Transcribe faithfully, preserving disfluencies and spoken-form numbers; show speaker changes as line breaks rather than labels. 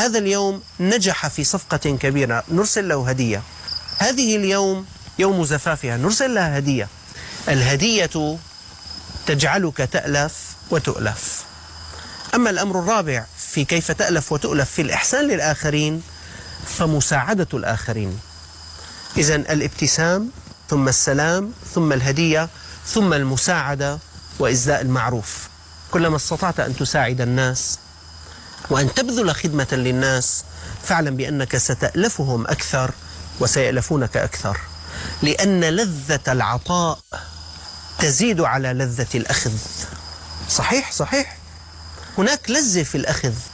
هذا اليوم نجح في صفقة كبيرة، نرسل له هدية. هذه اليوم يوم زفافها، نرسل لها هدية. الهدية تجعلك تألف وتؤلف. أما الأمر الرابع في كيف تألف وتؤلف في الإحسان للآخرين فمساعدة الآخرين. إذن الابتسام، ثم السلام، ثم الهدية، ثم المساعدة وإزاء المعروف. كلما استطعت أن تساعد الناس وأن تبذل خدمة للناس فاعلم بأنك ستألفهم أكثر وسيألفونك أكثر، لأن لذة العطاء تزيد على لذة الأخذ. صحيح صحيح، هناك لذة في الأخذ،